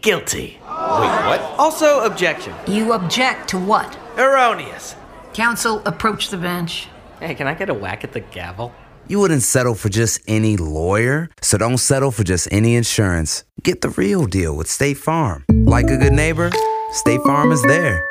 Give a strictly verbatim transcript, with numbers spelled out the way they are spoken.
guilty. Wait, what? Also, objection. You object to what? Erroneous. Counsel, approach the bench. Hey, can I get a whack at the gavel? You wouldn't settle for just any lawyer, so don't settle for just any insurance. Get the real deal with State Farm. Like a good neighbor, State Farm is there.